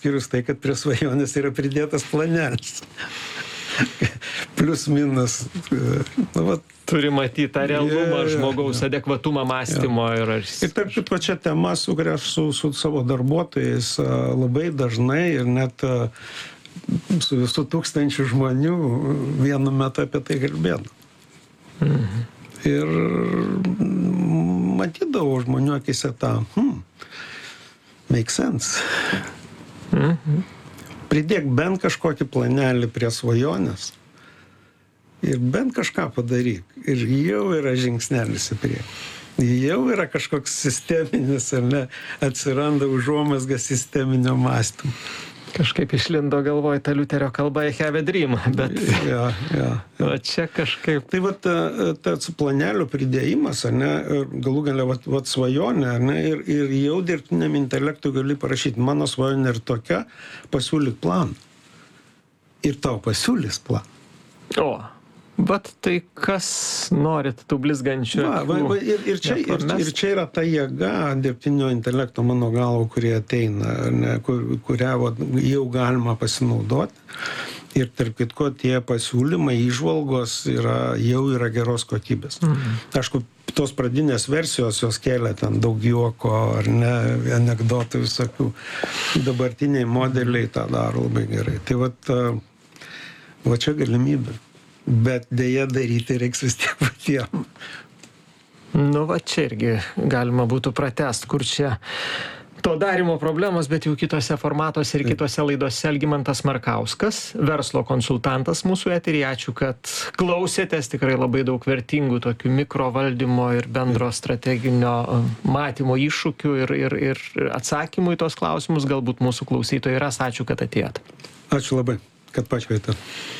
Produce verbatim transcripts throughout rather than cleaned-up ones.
Skirius tai, kad prie svajonės yra pridėtas planelis. Plius minus. Nu, vat, turi matyti tą realumą, yeah, žmogaus yeah. adekvatumą mąstymo. Yeah. Ir, ir tarp kitko čia tema, su kuria aš su, su savo darbuotojais labai dažnai ir net su visų tūkstančių žmonių vienu metu apie tai kalbėdavau. Mhm. Ir matydavau žmonių akise tą, hmm, make sense. Mhm. Pridėk bent kažkokį planelį prie svajonės ir bent kažką padaryk. Ir jau yra žingsnelis į priekį. Jau yra kažkoks sisteminis, ar ne, atsiranda užuomazga sisteminio mąstymo. Kažkaip išlindo galvoj ta Liuterio kalba I have a dream, bet ja, ja, ja. O čia kažkaip... Tai vat, tas planelio pridėjimas, ar ne, galų galia vat, vat svajonė, ar ne, ir, ir jau dirbtiniam intelektui gali parašyti, mano svajonė ir tokia, pasiūlyk planą. Ir tau pasiūlys planą. O, bet tai kas norit tų blizgančių? Va, va, va, ir, ir, čia, ir, ir čia yra ta jėga dirbtinio intelekto, mano galvo, kurie ateina, ne, kur, kurią va, jau galima pasinaudoti. Ir tarp kitko tie pasiūlymai, įžvalgos yra, jau yra geros kokybės. Mhm. Aišku, tos pradinės versijos jos kelia ten daug juoko, ar ne, anekdotų visokių. Dabartiniai modeliai tą daro labai gerai. Tai va, va čia galimybė. Bet dėja daryti reiks vis tiek patiem. Nu va čia irgi galima būtų pratęst, kur čia to darimo problemos, bet jau kitose formatuose ir kitose laidose. Algimantas Markauskas, verslo konsultantas mūsų eteryje. Ačiū, kad klausėtės, tikrai labai daug vertingų tokių mikrovaldymo ir bendro strateginio matymo iššūkių ir, ir, ir atsakymų į tos klausimus. Galbūt mūsų klausytojai ras. Ačiū, kad atėjot. Ačiū labai, kad pakvietėt.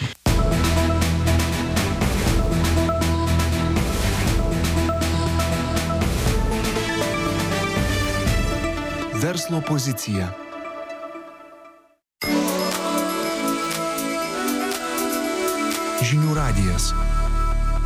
Verslo pozicija. Žinių radijas.